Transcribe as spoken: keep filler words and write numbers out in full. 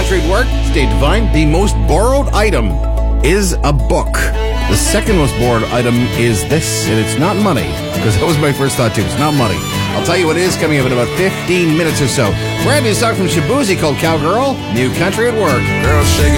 Country at Work, stay divine. The most borrowed item is a book. The second most borrowed item is this, and it's not money, because that was my first thought too. It's not money. I'll tell you what it is coming up in about fifteen minutes or so. We're having a song from Shabuzi called Cowgirl, New Country at Work. Girl, shake